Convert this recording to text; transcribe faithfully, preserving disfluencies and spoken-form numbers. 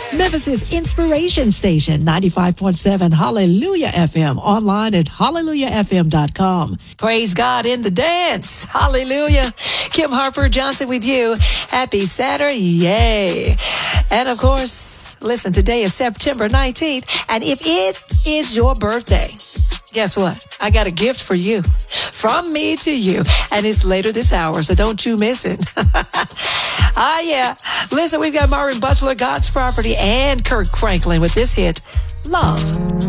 Memphis' Inspiration Station, ninety-five point seven Hallelujah F M, online at hallelujah f m dot com. Praise God in the dance. Hallelujah. Kim Harper Johnson with you. Happy Saturday. Yay. And of course, listen, today is September nineteenth. And if it is your birthday, guess what? I got a gift for you from me to you. And it's later this hour, so don't you miss it. Ah, yeah. Listen, we've got Marvin Butler, God's Property, and Kirk Franklin with this hit, Love.